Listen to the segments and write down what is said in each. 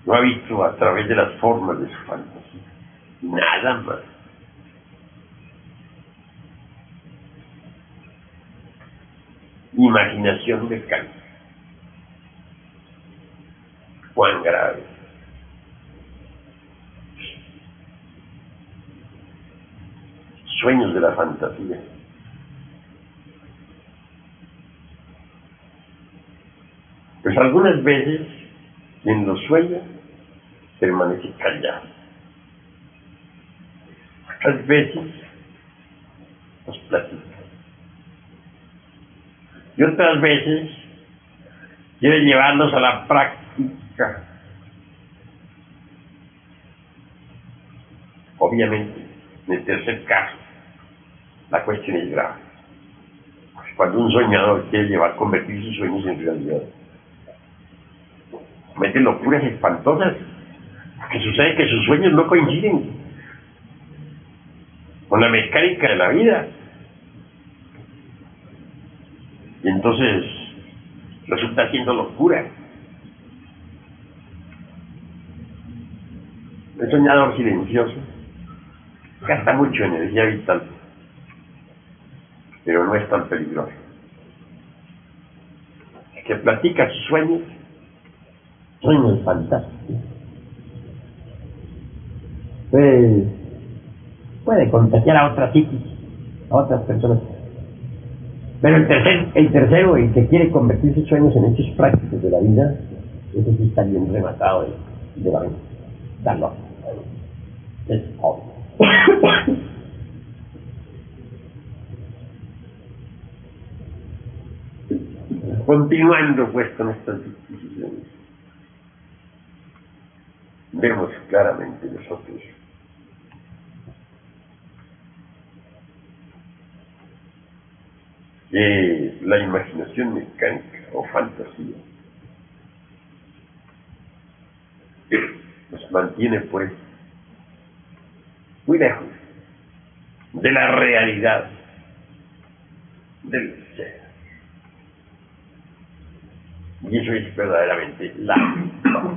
lo ha visto a través de las formas de su fantasía, nada más. Imaginación mecánica. Cuán grave. Sueños de la fantasía. Pues algunas veces en los sueños permanece callado. Otras veces los platica. Y otras veces quiere llevarlos a la práctica. Obviamente, en el tercer caso, la cuestión es grave. Cuando un soñador quiere convertir sus sueños en realidad, comete locuras espantosas, que sucede que sus sueños no coinciden con la mecánica de la vida. Y entonces resulta siendo locura. El soñador silencioso gasta mucha energía vital, pero no es tan peligroso. El que platica sus sueños fantásticos, puede contagiar a otras psiquis, a otras personas. Pero el tercero, el que quiere convertir sus sueños en hechos prácticos de la vida, ese sí está bien rematado de la vida. Está loco. Es obvio. Continuando pues con estas discusiones, vemos claramente nosotros que la imaginación mecánica o fantasía nos mantiene pues muy lejos de la realidad del ser. Y eso es verdaderamente lamentable.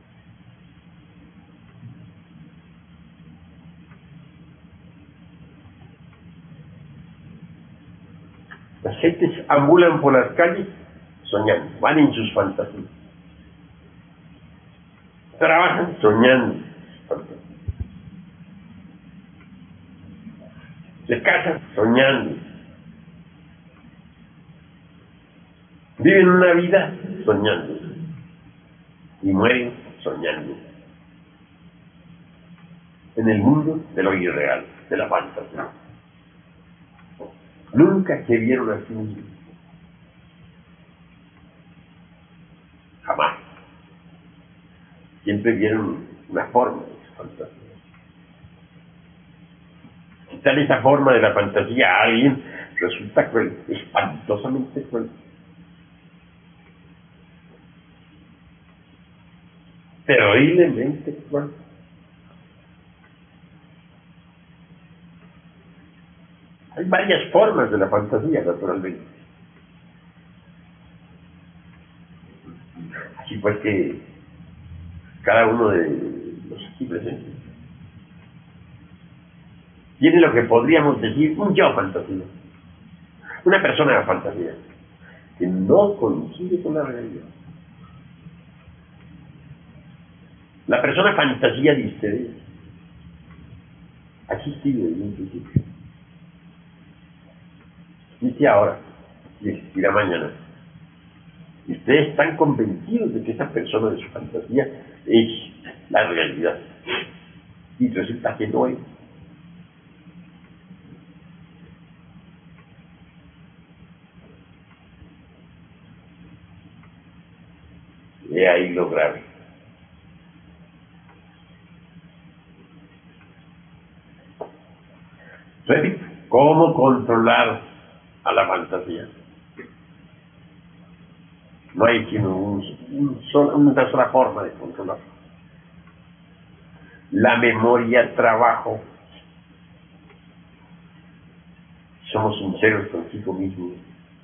Las gentes ambulan por las calles soñando, van en sus fantasías. Trabajan soñando. Se casan soñando. Viven una vida soñando. Y mueren soñando. En el mundo de lo irreal, de la fantasía. Nunca se vieron así mismos. Jamás. Siempre vieron una forma de su fantasía. Quitar esa forma de la fantasía a alguien resulta cruel, espantosamente cruel. Terriblemente cruel. Hay varias formas de la fantasía, naturalmente. Así pues que cada uno de los aquí presentes tiene lo que podríamos decir un yo fantasía. Una persona de fantasía que no coincide con la realidad. La persona fantasía de ustedes ha existido desde un principio. Existe ahora y existirá mañana. Y ustedes están convencidos de que esa persona de su fantasía es la realidad. Y resulta que no es. He ahí lo grave. Repito, ¿cómo controlar a la fantasía? No hay sino una sola forma de controlar. La memoria, trabajo. Somos sinceros consigo mismos.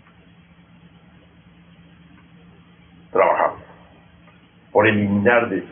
Trabajamos por eliminar de